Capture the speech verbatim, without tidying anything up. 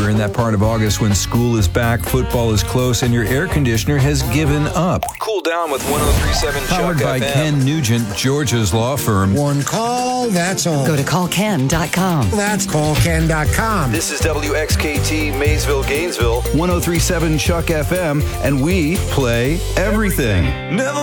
We're in that part of August when school is back, football is close, and your air conditioner has given up. Cool down with one oh three point seven Powered Chuck by F M. Ken Nugent, Georgia's law firm. One call, that's all. Go to call ken dot com. That's call ken dot com. This is W X K T, Maysville, Gainesville. one oh three point seven Chuck F M, and we play everything. Never